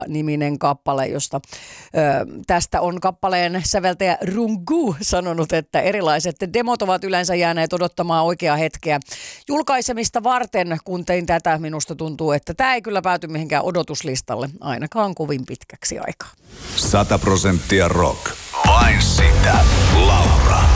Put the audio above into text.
niminen kappale, josta tästä on kappaleen säveltäjä Rungu sanonut, että erilaiset demot ovat yleensä jääneet odottamaan oikeaa hetkeä julkaisemista varten. Kun tein tätä, minusta tuntuu, että tämä ei kyllä pääty mihinkään odotuslistalle, ainakaan kovin pitkäksi aikaa. 100% rock. Vain sitä, Laura.